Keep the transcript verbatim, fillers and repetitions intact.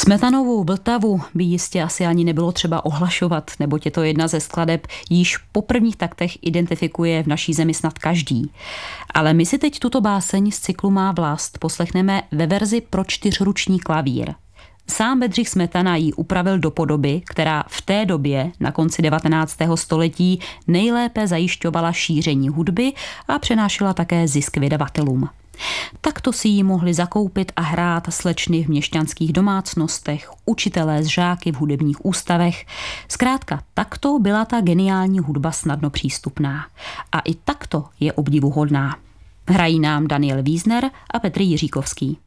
Smetanovou Vltavu by jistě asi ani nebylo třeba ohlašovat, neboť je to jedna ze skladeb, již po prvních taktech identifikuje v naší zemi snad každý. Ale my si teď tuto báseň z cyklu Má vlast poslechneme ve verzi pro čtyřruční klavír. Sám Bedřich Smetana ji upravil do podoby, která v té době, na konci devatenáctého století, nejlépe zajišťovala šíření hudby a přenášela také zisk vydavatelům. Takto si ji mohli zakoupit a hrát slečny v měšťanských domácnostech, učitelé s žáky v hudebních ústavech. Zkrátka, takto byla ta geniální hudba snadno přístupná. A i takto je obdivuhodná. Hrají nám Daniel Wiesner a Petr Jiříkovský.